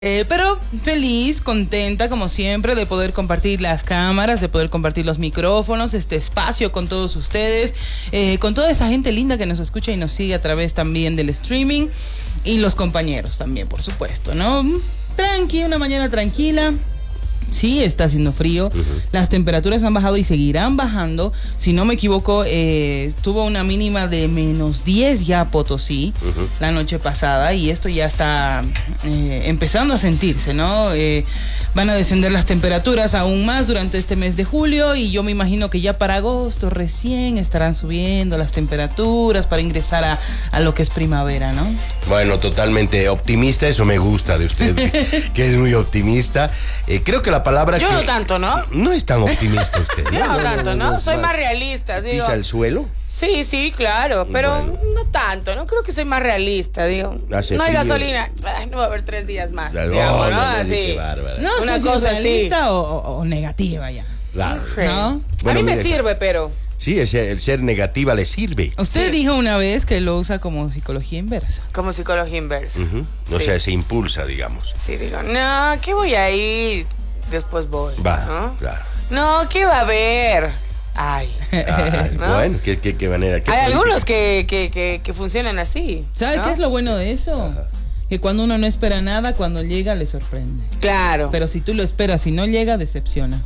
Pero feliz, contenta como siempre de poder compartir las cámaras, de poder compartir los micrófonos, este espacio con todos ustedes, con toda esa gente linda que nos escucha y nos sigue a través también del streaming y los compañeros también, por supuesto, ¿no? Tranqui, una mañana tranquila. Sí, está haciendo frío. Las temperaturas han bajado y seguirán bajando. Si no me equivoco, tuvo una mínima de -10 ya Potosí la noche pasada, y esto ya está empezando a sentirse, ¿no? Van a descender las temperaturas aún más durante este mes de julio, y yo me imagino que ya para agosto recién estarán subiendo las temperaturas para ingresar a lo que es primavera, ¿no? Bueno, totalmente optimista, eso me gusta de usted, que es muy optimista. Creo que la palabra yo que... no tanto, ¿no? No es tan optimista usted. Yo no tanto, ¿no? Soy más realista, digo. ¿Pisa el suelo? Sí, claro, pero Bueno. no tanto, ¿no? Creo que soy más realista, digo. Hace No hay frío. gasolina, no va a haber 3 días más, No, digamos, ¿no? Así. Así. No, Una sé si cosa es así. realista o negativa ya. Claro. Sí. ¿No? A Bueno, mí me mire, sirve, pero... Sí, el ser negativa le sirve. Usted Sí. dijo una vez que lo usa como psicología inversa. Como psicología inversa. O Sí. sea, se impulsa, digamos. Sí, digo, no, ¿qué voy a ir? Después voy, Va, ¿no? claro. No, ¿qué va a haber? Ay. Ay, ¿No? bueno, ¿qué manera? ¿Qué Hay política? algunos que funcionan así. ¿Sabe ¿no? qué es lo bueno de eso? Que cuando uno no espera nada, cuando llega le sorprende. Claro. Pero si tú lo esperas y no llega, decepciona.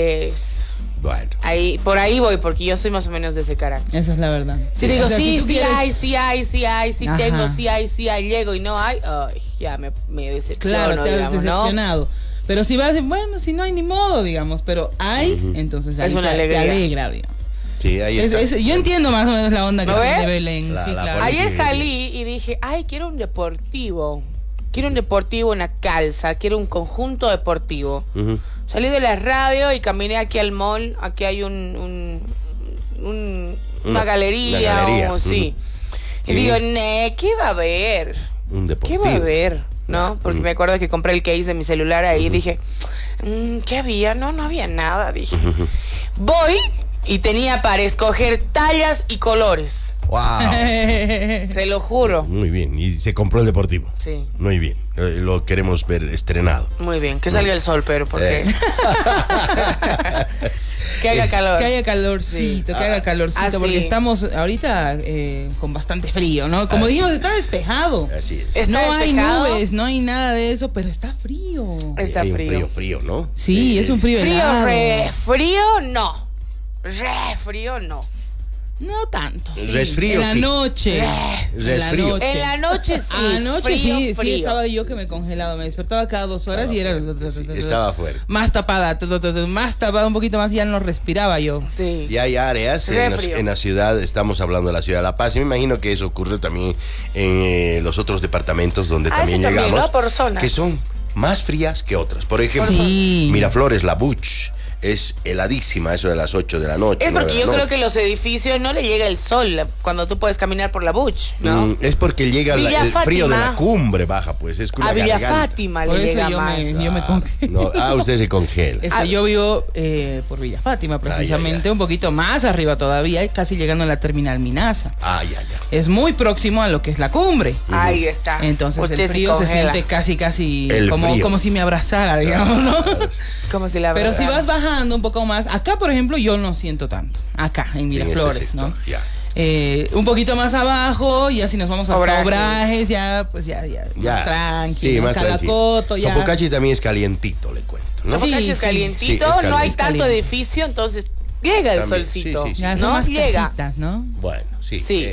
Bueno. Ahí, por ahí voy, porque yo soy más o menos de ese carácter. Esa es la verdad. Si digo, O sea, sí, si tú sí quieres- hay, sí Ajá. tengo, sí hay, llego y no hay, ay, ya me decepciono, Claro, te has digamos, ¿no? decepcionado. Pero si vas, bueno, si no hay ni modo, digamos. Pero hay, entonces ahí Es una te alegría. alegra, digamos. Sí, ahí está. Yo entiendo más o menos la onda que ¿Lo tiene ves? Belén. La- Sí, la claro. política. Ayer salí y dije, ay, quiero un deportivo. Quiero un deportivo, una calza, quiero un conjunto deportivo. Ujú. Salí de la radio y caminé aquí al mall. Aquí hay una galería. Una galería, Sí. Y Sí. digo, ¿qué va a haber? Un ¿Qué deportivo. va a haber? ¿No? Porque me acuerdo que compré el case de mi celular ahí y dije, ¿qué había? No había nada, dije. Voy y tenía para escoger tallas y colores. Wow. Se lo juro. Muy bien. Y se compró el deportivo. Sí, Muy bien. Lo queremos ver estrenado. muy bien. Que salga el sol, pero porque... que haga calor. Que haya calorcito, Sí. que haga calorcito, Ah, sí. porque estamos ahorita con bastante frío, ¿no? Como dijimos, está despejado. Así es. Está No hay despejado. nubes, no hay nada de eso, pero está frío. Está Hay un frío. frío, ¿no? Sí, es un frío helado. Frío, no. Frío, no. No tanto. Sí. Resfrío, En la sí. noche. En la Resfrío. noche. En la noche sí. Anoche frío. sí estaba yo que me congelaba, me despertaba cada 2 horas y era Sí, estaba fuerte. más tapada, un poquito más, ya no respiraba yo. Sí. Y hay áreas Refrío. en la ciudad, estamos hablando de la ciudad de La Paz, y me imagino que eso ocurre también en los otros departamentos donde también eso también, llegamos, ¿no? Por zonas. que son más frías que otras. Por ejemplo, Sí. Miraflores, La Buch, es heladísima, eso de las 8 de la noche. Es 9 porque de la yo creo noche. que los edificios no le llega el sol cuando tú puedes caminar por la Buch, ¿no? Es porque llega Villa el frío de la Fátima. cumbre baja, pues es con A la Villa garganta. Fátima Por le eso llega yo más. me congelo. No, usted se congela. Es que yo vivo por Villa Fátima, precisamente, ya. un poquito más arriba todavía, casi llegando a la terminal Minaza. Ya. Es muy próximo a lo que es la cumbre. Ahí está. Entonces Usted el frío se congela. siente casi El frío. como si me abrazara, digamos, ¿no? Como si la Pero si abrazara. vas bajando un poco más, acá por ejemplo yo no siento tanto, acá en Miraflores, ¿no? Ya. Un poquito más abajo, ya si nos vamos hasta Obrajes. Obrajes, ya más tranquilo, Sí, más Calacoto, tranquilo. ya. Sopocachi también es calientito, le cuento, ¿no? Sí, Sopocachi es sí. calientito, Sí, es no hay caliente. tanto Caliente. edificio, entonces llega el También, solcito. sí. Ya son ¿No? más Llega. casitas, ¿no? Bueno, sí. Sí.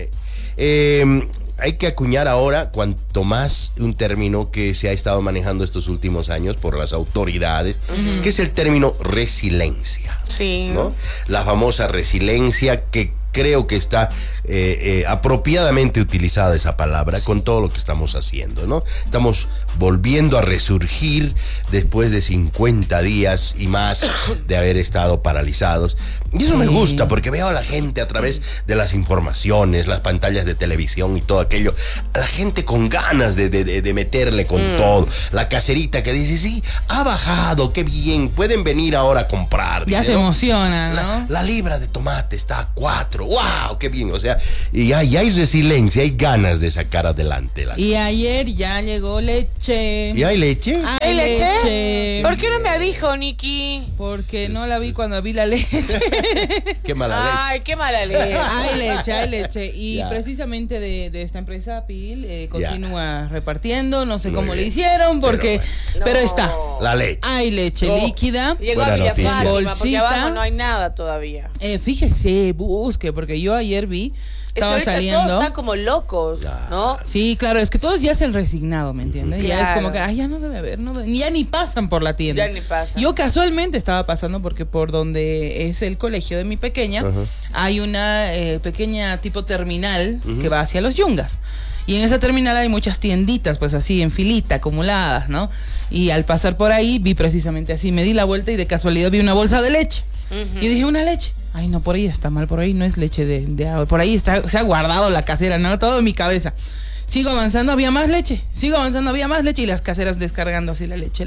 Hay que acuñar ahora, cuanto más, un término que se ha estado manejando estos últimos años por las autoridades, que es el término resiliencia. Sí. ¿No? La famosa resiliencia, que creo que está apropiadamente utilizada esa palabra con todo lo que estamos haciendo, ¿no? Estamos volviendo a resurgir después de 50 días y más de haber estado paralizados. Y eso me gusta, porque veo a la gente a través de las informaciones, las pantallas de televisión y todo aquello, a la gente con ganas de meterle con todo. La caserita que dice, sí, ha bajado, qué bien, pueden venir ahora a comprar. Ya dice, se ¿no? emociona, ¿no? La libra de tomate está a 4 4. ¡Wow! ¡Qué bien! O sea, y hay resiliencia, hay ganas de sacar adelante las Y ayer ya llegó leche. ¿Y hay leche? ¿Hay leche? ¿Por qué no me dijo, Nikki? Porque no la vi cuando vi la leche. ¡Qué mala Ay, qué mala leche. Hay leche. Y Ya. precisamente de esta empresa, PIL, Ya. continúa repartiendo. No sé Muy cómo le bien. hicieron, porque. No. Pero está. leche! La leche. Hay leche No. líquida. Llegó Buena a Villa noticia. Fátima, porque Bolsita. abajo no hay nada todavía. Fíjese, busque, porque yo ayer vi. Es que Estaba ahorita saliendo. todos están como locos, ¿no? Sí, claro, es que todos ya se han resignado, ¿me entiendes? Ya es Claro. como que, ya no debe haber, ya ni pasan por la tienda. Ya ni pasan. Yo casualmente estaba pasando porque por donde es el colegio de mi pequeña, hay una pequeña tipo terminal que va hacia los Yungas. Y en esa terminal hay muchas tienditas, pues así, en filita, acumuladas, ¿no? Y al pasar por ahí, vi precisamente así, me di la vuelta y de casualidad vi una bolsa de leche. Y dije, ¿una leche? Ay, no, por ahí está mal, por ahí no es leche de agua, por ahí está, se ha guardado la casera, ¿no? Todo en mi cabeza. Sigo avanzando, había más leche. Sigo avanzando, había más leche y las caseras descargando así la leche.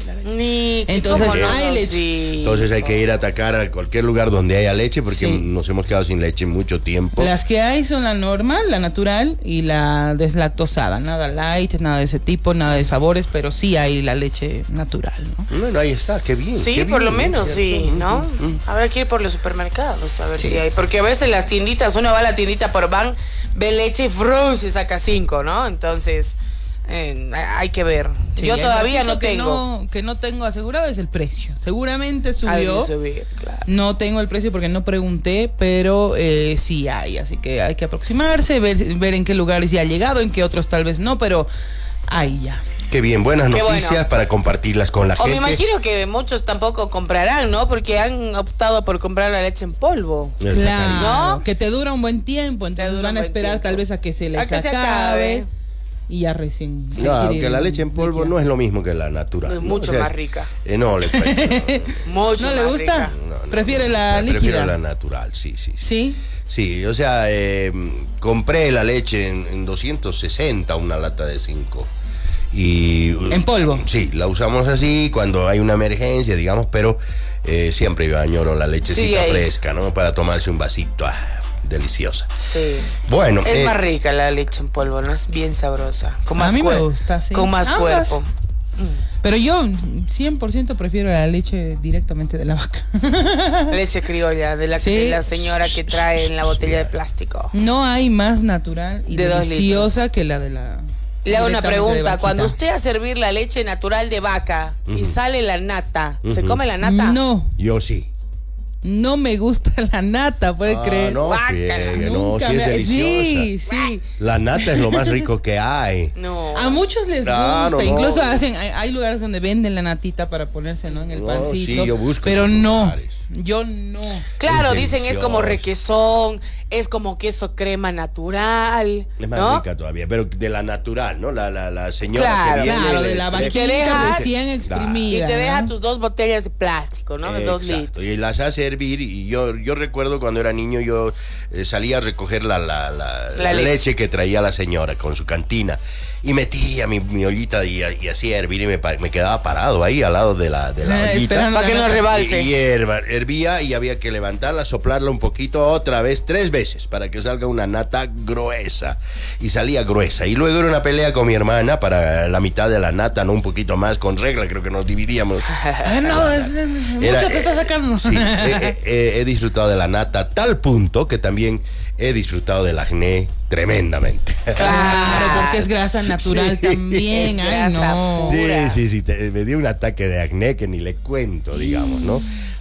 Ni Entonces, ¿cómo no? hay leche. Sí. Entonces hay que ir a atacar a cualquier lugar donde haya leche porque Sí. nos hemos quedado sin leche mucho tiempo. Las que hay son la normal, la natural y la deslactosada. Nada light, nada de ese tipo, nada de sabores, pero sí hay la leche natural, ¿no? Bueno, ahí está, qué bien. Sí, qué por bien, lo menos, ¿no? sí, ¿no? Habrá que ir por los supermercados a ver si hay. Porque a veces las tienditas, uno va a la tiendita por van, ve leche y ¡frum! Se saca 5, ¿no? Entonces, hay que ver. Sí, Yo el todavía no datito tengo. que no tengo asegurado es el precio. Seguramente Ha subió. de subir, claro. No tengo el precio porque no pregunté, pero sí hay. Así que hay que aproximarse, ver en qué lugares ya ha llegado, en qué otros tal vez no, pero hay ya. Qué bien, buenas Qué noticias bueno. para compartirlas con la O me gente. imagino que muchos tampoco comprarán, ¿no? Porque han optado por comprar la leche en polvo. Está Claro, carísimo. ¿no? que te dura un buen tiempo, entonces dura van un a buen esperar tiempo. tal vez a que se les A que se acabe acabe. y ya recién. No, adquirir que la leche en polvo líquida. no es lo mismo que la natural. Es ¿no? mucho más rica. No, le cuento. Mucho ¿No le más gusta? rica. ¿Prefiere la líquida? Prefiero la natural, sí. ¿Sí? Sí, o sea, compré la leche en 260, una lata de 5. Y, ¿En polvo? Sí, la usamos así cuando hay una emergencia, digamos, pero siempre yo añoro la lechecita ahí. fresca, ¿no? Para tomarse un vasito, deliciosa. Sí. Bueno, Es más rica la leche en polvo, ¿no? Es bien sabrosa. Con A más mí me cuerpo. gusta, sí. Con más Ambas. cuerpo. Pero yo 100% prefiero la leche directamente de la vaca. Leche criolla de la, Sí. de la señora que trae en la botella de plástico. No hay más natural y De 2 deliciosa que la de la... Le hago una directamente de pregunta. vaquita. Cuando usted a servir la leche natural de vaca y sale la nata, ¿se come la nata? No, yo sí. no me gusta la nata, ¿puede creer? No, Guácala. friegue, no, Nunca sí es me- deliciosa. Sí. La nata es lo más rico que hay. No. A muchos les Claro, gusta, no. incluso hay lugares donde venden la natita para ponerse, ¿no? En el No, pancito. sí, yo busco pero esos no, lugares. yo no. Claro, Es dicen es como delicioso. requesón, es como queso crema natural. Es más ¿no? rica todavía, pero de la natural, ¿no? La señora Claro, que viene. Claro, de la le- vaquita deja- recién Y exprimida. te deja ¿no? tus 2 botellas de plástico, ¿no? De 2 Exacto, litros. y las hace hervir. Y yo recuerdo cuando era niño, yo salía a recoger la leche que traía la señora con su cantina. Y metía mi ollita y hacía hervir y me quedaba parado ahí al lado de la ollita. esperando Para que no rebalse. Y hervía y había que levantarla, soplarla un poquito otra vez, 3 veces, para que salga una nata gruesa. Y salía gruesa. Y luego era una pelea con mi hermana para la mitad de la nata, no un poquito más, con regla, creo que nos dividíamos. No, mucho te está sacando. Sí, he disfrutado de la nata a tal punto que también he disfrutado del acné tremendamente. Claro, porque es grasa natural Sí. también. Es Ay, grasa no. pura. Sí, me dio un ataque de acné que ni le cuento, digamos, ¿no?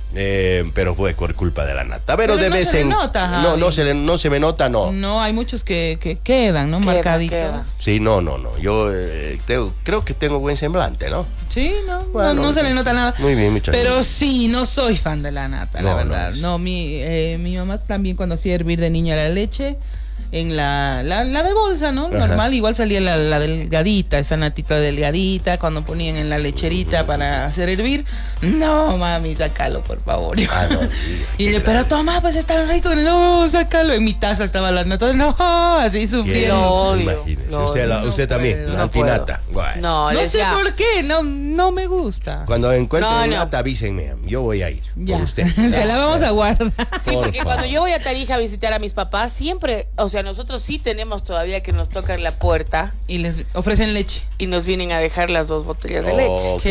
Pero fue por culpa de la nata. Pero de no vez se le en nota, no, Javi. no se me nota, no. No, hay muchos que quedan, ¿no? Marcaditos. queda. Sí, no. Yo creo que tengo buen semblante, ¿no? Sí, no, Bueno, no se le nota nada. muy bien, muchas Pero gracias. sí, no soy fan de la nata, la No, verdad. no es. No, mi mamá también cuando hacía hervir de niña la leche, en la de bolsa, ¿no? Ajá. Normal, igual salía la delgadita, esa natita delgadita, cuando ponían en la lecherita para hacer hervir. No, mami, sácalo, por favor. Ah, no, Y le, pero toma, pues es tan rico. No, sácalo. En mi taza estaba la nata. No, así Lo sufriendo. odio. Imagínese. No, usted no usted también, puedo. No antinata. puedo. Bueno. No, No les sé ya. por qué, no me gusta. Cuando encuentren No, no. nata, avísenme. Yo voy a ir Ya, por usted. se la vamos a guardar. Sí, Por porque favor. cuando yo voy a Tarija a visitar a mis papás, siempre, o sea, nosotros sí tenemos todavía que nos tocan la puerta Y les ofrecen leche. y nos vienen a dejar las 2 botellas de leche. Oh,